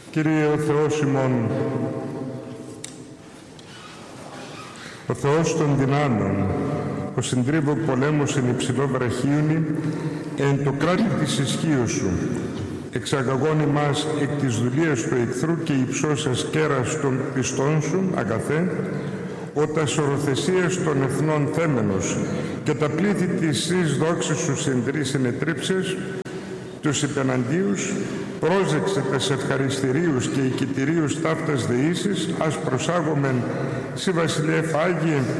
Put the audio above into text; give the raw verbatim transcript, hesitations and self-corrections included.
Κύριε ο Θεός ημών, ο Θεός των δυνάμεων, ο συντρίβω πολέμος εν υψηλό βραχίουνι, εν το κράτη της ισχύως σου, εξαγαγών ημάς εκ της δουλείας του εχθρού και υψώσας κέρας των πιστών σου, αγαθέ, όταν σωροθεσίας των εθνών θέμενος και τα πλήθη της εις δόξης σου συντρής ενετρίψες, τους υπεναντίους, πρόσεξε τες ευχαριστηρίους και οικητηρίους ταύτας δεήσεις, ας προσάγομεν σοι βασιλεύ Άγιε